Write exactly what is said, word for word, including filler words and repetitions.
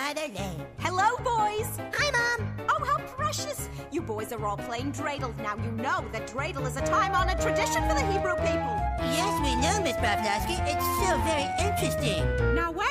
rather late. Hello, boys. Hi, Mom. Oh, how precious. You boys are all playing dreidel. Now you know that dreidel is a time-honored tradition for the Hebrew people. Yes, we know, Miss Pavlovsky. It's so very interesting. Now,